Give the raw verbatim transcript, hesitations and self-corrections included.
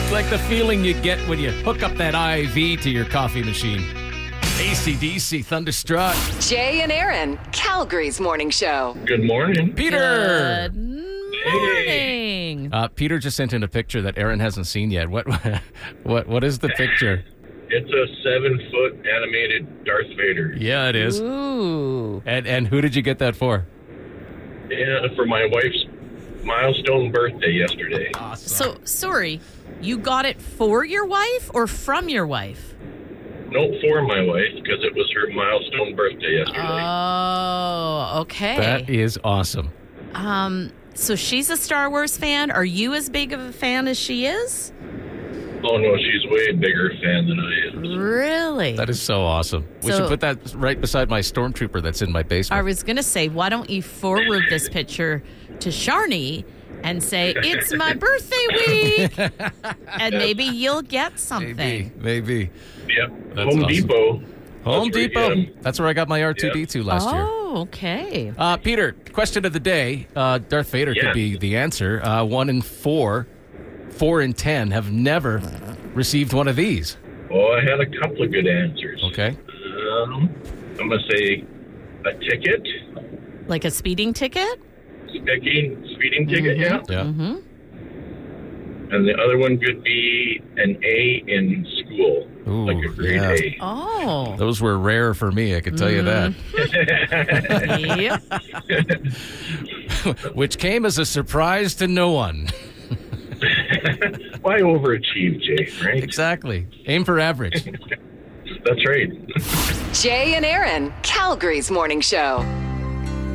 It's like the feeling you get when you hook up that I V to your coffee machine. A C D C, Thunderstruck. Jay and Aaron, Calgary's morning show. Good morning. Peter. Good morning. Uh, Peter just sent in a picture that Aaron hasn't seen yet. What, what, what is the picture? It's a seven-foot animated Darth Vader. Yeah, it is. Ooh. And and who did you get that for? Yeah, for my wife's milestone birthday yesterday. Awesome. So, sorry, you got it for your wife or from your wife? No, for my wife, because it was her milestone birthday yesterday. Oh, okay. That is awesome. Um, so she's a Star Wars fan. Are you as big of a fan as she is? Oh, no, she's way bigger fan than I am. Really? That is so awesome. We So- should put that right beside my Stormtrooper that's in my basement. I was going to say, why don't you forward this picture to Sharni and say, it's my birthday week, and maybe you'll get something. Maybe, maybe. Yep. That's Home awesome. Depot. Home That's where you Depot. get 'em. That's where I got my R two D two last year. Oh, okay. Uh, Peter, question of the day. Uh, Darth Vader Yeah. could be the answer. Uh, one in four, four in ten have never received one of these. Oh, I had a couple of good answers. Okay. Um, I'm going to say a ticket. Like a speeding ticket? Speeding, speeding ticket, yeah. Yeah. Mm-hmm. And the other one could be an A in school, Ooh, like a grade yeah. A. Oh. Those were rare for me, I can tell you that. Yep. Which came as a surprise to no one. Why overachieve, Jay, right? Exactly. Aim for average. That's right. Jay and Aaron, Calgary's morning show.